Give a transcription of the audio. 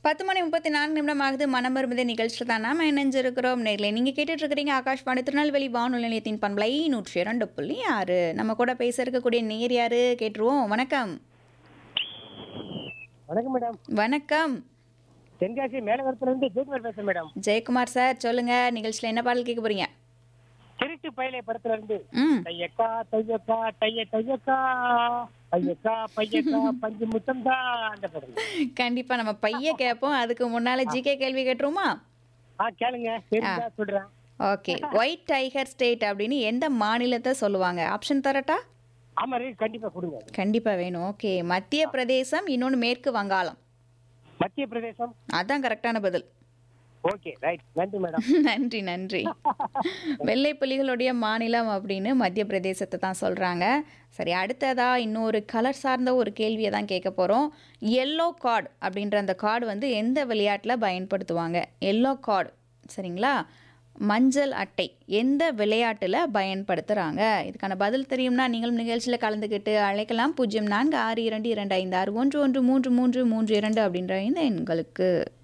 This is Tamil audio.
10:34 ஆகுது. மனம் விரும்புதே நிகழ்ச்சியில் தான் நாம இணைஞ்சிருக்கிறோம். நேர்ல நீங்க கேட்டுட்டு இருக்கிறீங்க ஆகாஷ்வாணி திருநெல்வேலி வானொலி நிலையத்தின் பண்பலை 102.6. நம்ம கூட பேச இருக்கக்கூடிய நேர் யாரு கேட்டுருவோம். வணக்கம். வணக்கம் மேடம். வணக்கம். தென்காசி மேலவரத்துல இருந்து ஜெயக்குமார் பேசுறேன் மேடம். ஜெயக்குமார் சார் சொல்லுங்க. நிகழ்ச்சியில் என்ன பாடல் கேட்க போறீங்க? திருட்டு பயலை படத்துல இருந்து ம் தையக்கா தையக்கா தைய தையக்கா பையக்கா பையக்கா பஞ்சு முத்தம் தான் அந்த படம். கண்டிப்பா நம்ம பைய கேட்போம். அதுக்கு முன்னால ஜிகே கேள்வி கேட்டுருமா? கேளுங்க தெரிஞ்சா சொல்றேன். ஓகே. ஒயிட் டைகர் ஸ்டேட் அப்படின்னு எந்த மாநிலத்தை சொல்லுவாங்க? ஆப்ஷன் தரட்டா? ஆமா கண்டிப்பா கொடுங்க. கண்டிப்பா வேணும். ஓகே. மத்திய பிரதேசம், இன்னொன்று மேற்கு வங்காளம். மத்திய பிரதேசம். அதான் கரெக்டான பதில். ஓகே ரைட் நன்றி மேடம். நன்றி நன்றி. வெள்ளை புலிகளுடைய மாநிலம் அப்படின்னு மத்திய பிரதேசத்தை தான் சொல்கிறாங்க. சரி, அடுத்ததா இன்னொரு கலர் சார்ந்த ஒரு கேள்வியை தான் கேட்க போகிறோம். எல்லோ கார்டு அப்படின்ற அந்த கார்டு வந்து எந்த விளையாட்டில் பயன்படுத்துவாங்க? எல்லோ கார்டு சரிங்களா? மஞ்சள் அட்டை எந்த விளையாட்டில் பயன்படுத்துகிறாங்க? இதுக்கான பதில் தெரியும்னா நீங்களும் நிகழ்ச்சியில் கலந்துக்கிட்டு அழைக்கலாம். 04622561133332 அப்படின்ற இந்த எண்களுக்கு.